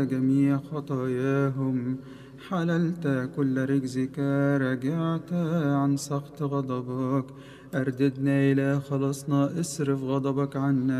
جميع خطاياهم، حللت كل رجزك، رجعت عن سخط غضبك، أرددنا إلى خلصنا، اصرف غضبك عنا